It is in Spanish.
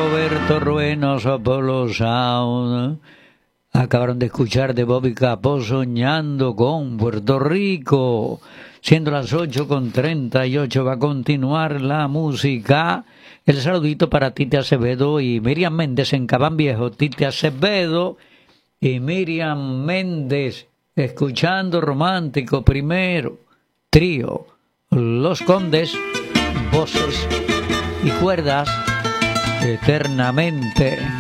Roberto Ruenos, Apollo Sound. Acabaron de escuchar de Bobby Capó, Soñando con Puerto Rico. Siendo las 8:38, va a continuar la música. El saludito para Tite Acevedo y Miriam Méndez en Cabán Viejo. Tite Acevedo y Miriam Méndez escuchando Romántico primero. Trío Los Condes, voces y cuerdas eternamente.